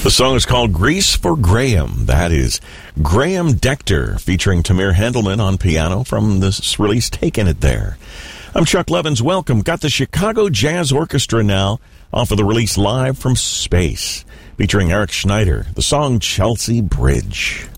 The song is called Grease for Graham. That is Graham Decter featuring Tamir Handelman on piano from this release, Taking It There. I'm Chuck Levins. Welcome. Got the Chicago Jazz Orchestra now off of the release Live from Space featuring Eric Schneider. The song Chelsea Bridge.